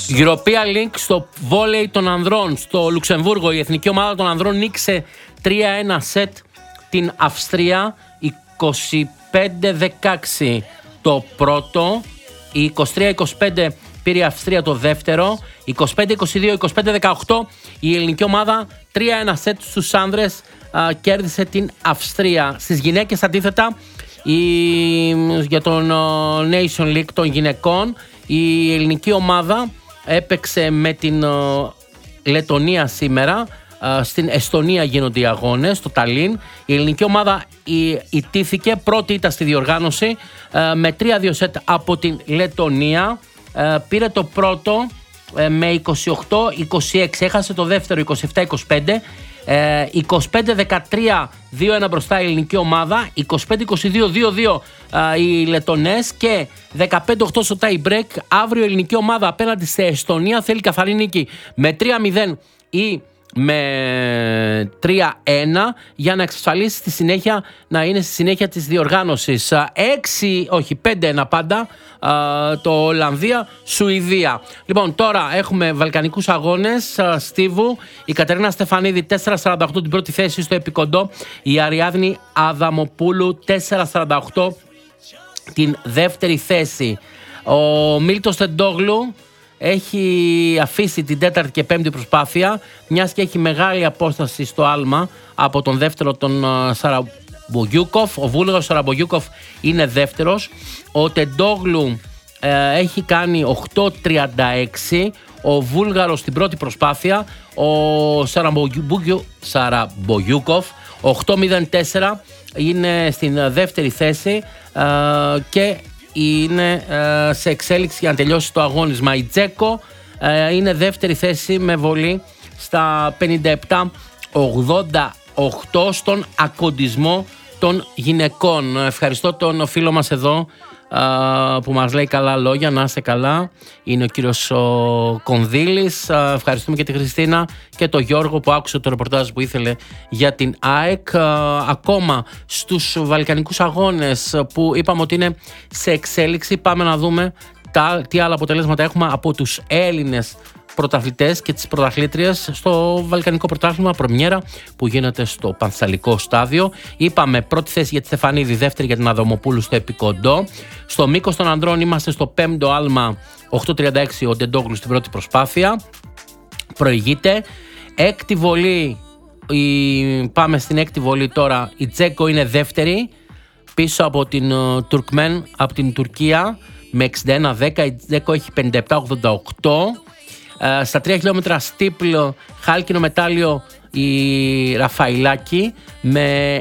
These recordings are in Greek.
European League στο βόλεϊ των ανδρών στο Λουξεμβούργο. Η εθνική ομάδα των ανδρών νίκησε 3-1 σετ την Αυστρία, 25-16 το πρώτο, 23-25 πήρε η Αυστρία το δεύτερο, 25-22, 25-18 η ελληνική ομάδα 3-1 σετ στους άνδρες κέρδισε την Αυστρία. Στις γυναίκες αντίθετα για τον Nation League των γυναικών η ελληνική ομάδα έπαιξε με την Λετονία σήμερα. Στην Εστονία γίνονται οι αγώνες, στο Ταλίν. Η ελληνική ομάδα ιτήθηκε, πρώτη ήταν στη διοργάνωση με 3-2 σετ από την Λετονία. Πήρε το πρώτο με 28-26, έχασε το δεύτερο 27-25. 25-13 2-1 μπροστά η ελληνική ομάδα, 25-22 2-2 οι Λετονές και 15-8 στο tie break. Αύριο η ελληνική ομάδα απέναντι σε Εστονία θέλει καθαρή νίκη με 3-0 ή με 3-1 για να εξασφαλίσει στη συνέχεια, να είναι στη συνέχεια της διοργάνωσης. 5-1 πάντα το Ολλανδία-Σουηδία. Λοιπόν, τώρα έχουμε βαλκανικούς αγώνες στίβου. Η Κατερίνα Στεφανίδη 4-48 την πρώτη θέση στο επικοντό, η Αριάδνη Αδαμοπούλου 4-48 την δεύτερη θέση. Ο Μίλτος Τεντόγλου έχει αφήσει την τέταρτη και πέμπτη προσπάθεια, μιας και έχει μεγάλη απόσταση στο άλμα από τον δεύτερο τον Σαραμπογιούκοφ. Ο Βούλγαρος Σαραμπογιούκοφ είναι δεύτερος. Ο Τεντόγλου έχει κάνει 8.36, ο Βούλγαρος στην πρώτη προσπάθεια, ο Σαραμπογιούκοφ 8.04 είναι στην δεύτερη θέση και είναι σε εξέλιξη για να τελειώσει το αγώνισμα. Η Τζέκο είναι δεύτερη θέση με βολή στα 57-88 στον ακοντισμό των γυναικών. Ευχαριστώ τον φίλο μας εδώ που μας λέει καλά λόγια, να είστε καλά. Είναι ο κύριος Κονδύλης. Ευχαριστούμε και τη Χριστίνα και τον Γιώργο που άκουσε το ρεπορτάζ που ήθελε για την ΑΕΚ. Ακόμα στους βαλκανικούς αγώνες που είπαμε ότι είναι σε εξέλιξη, πάμε να δούμε τι άλλα αποτελέσματα έχουμε από τους Έλληνες πρωταθλητές και τις πρωταθλήτριες στο Βαλκανικό Πρωτάθλημα Πρεμιέρα που γίνεται στο Πανθεσσαλικό στάδιο. Είπαμε πρώτη θέση για τη Στεφανίδη, δεύτερη για την Αδαμοπούλου στο επικοντό. Στο μήκος των ανδρών είμαστε στο 5ο άλμα, 8.36 ο Ντεντόγλου στην πρώτη προσπάθεια. Προηγείται. Έκτη βολή, πάμε στην έκτη βολή τώρα. Η Τζέκο είναι δεύτερη πίσω από την Τουρκμέν, από την Τουρκία με 61-10. Η Τζέκο έχει 57-88. Στα 3 χιλιόμετρα στίπλ, χάλκινο μετάλλιο η Ραφαηλάκη με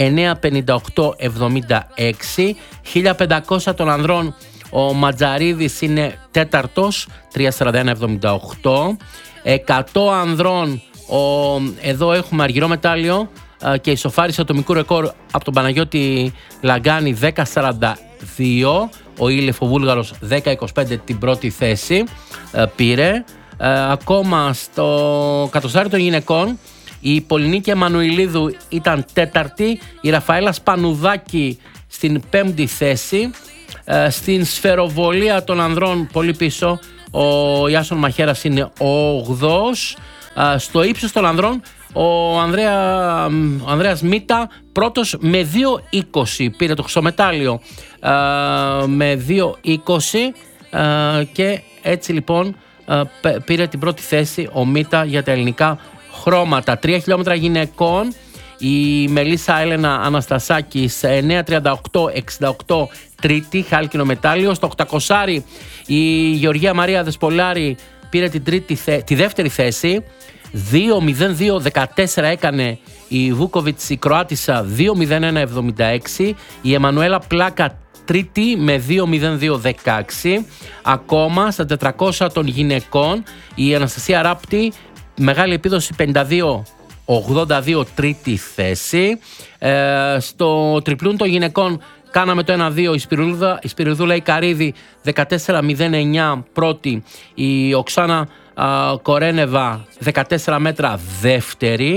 9.58.76. 1500 των ανδρών ο Ματζαρίδης είναι τέταρτος, 3.41.78. 100 ανδρών εδώ έχουμε αργυρό μετάλλιο και ισοφάριση ατομικού ρεκόρ από τον Παναγιώτη Λαγκάνη 10.42. Ο Ήλεφ ο Βούλγαρος 10.25 την πρώτη θέση πήρε. Ακόμα στο κατοστάρι των γυναικών η Πολυνίκη Εμμανουηλίδου ήταν τέταρτη, η Ραφαέλα Σπανουδάκη στην πέμπτη θέση. Στην σφαιροβολία των ανδρών πολύ πίσω ο Ιάσον Μαχέρας είναι ο 8ος. Στο ύψος των ανδρών ο Ανδρέας Μίτα πρώτος με 2.20, πήρε το χρυσομετάλλιο με 2.20 και έτσι λοιπόν πήρε την πρώτη θέση ο Μίτα για τα ελληνικά χρώματα. 3 χιλιόμετρα γυναικών η Μελίσσα Έλενα Αναστασάκη 9.38.68 τρίτη, χάλκινο μετάλλιο. Στο 800 η Γεωργία Μαρία Δεσπολάρη πήρε τη δεύτερη θέση. 2.02.14 έκανε η Βούκοβιτς η Κροάτισσα, 2.01.76. Η Εμμανουέλα Πλάκα τρίτη με 2.02.16. Ακόμα στα 400 των γυναικών η Αναστασία Ράπτη, μεγάλη επίδοση 52.82 τρίτη θέση. Στο τριπλούν των γυναικών κάναμε το 1-2 η Σπυριδούλα Ικαρίδη 14.09 πρώτη, η Οξάνα Κορένεβα 14 μέτρα δεύτερη.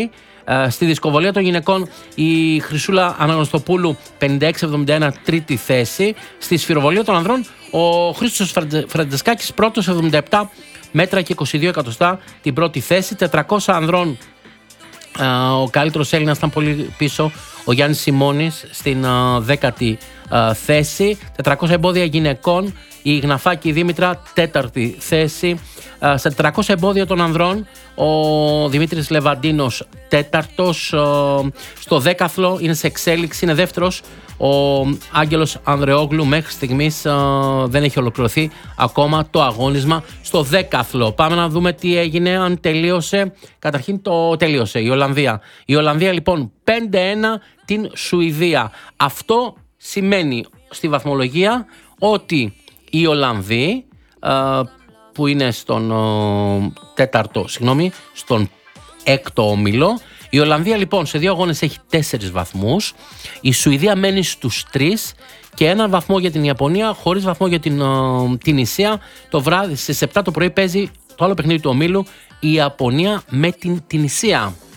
Στη δισκοβολία των γυναικών η Χρυσούλα Αναγνωστοπούλου 56-71 τρίτη θέση. Στη σφυροβολία των ανδρών ο Χρήστος Φραντζεσκάκης πρώτος 77 μέτρα και 22 εκατοστά την πρώτη θέση. 400 ανδρών ο καλύτερος Έλληνας ήταν πολύ πίσω, ο Γιάννης Σιμώνης στην 10η θέση. 400 εμπόδια γυναικών η Γναφάκη Δήμητρα τέταρτη θέση. Στα 400 εμπόδια των ανδρών ο Δημήτρης Λεβαντίνος τέταρτος. Στο δέκαθλο είναι σε εξέλιξη, είναι δεύτερος ο Άγγελος Ανδρεόγλου. Μέχρι στιγμής δεν έχει ολοκληρωθεί ακόμα το αγώνισμα στο δέκαθλο. Πάμε να δούμε τι έγινε, αν τελείωσε. Καταρχήν το τελείωσε η Ολλανδία. Η Ολλανδία λοιπόν 5-1 την Σουηδία. Αυτό σημαίνει στη βαθμολογία ότι οι Ολλανδοί που είναι στον στον έκτο όμιλο. Η Ολλανδία λοιπόν σε 2 αγώνες έχει 4 βαθμούς. Η Σουηδία μένει στους 3 και 1 βαθμό για την Ιαπωνία, χωρίς βαθμό για την Ισία. Το βράδυ στις 7 το πρωί παίζει το άλλο παιχνίδι του ομίλου, η Ιαπωνία με την Ισία.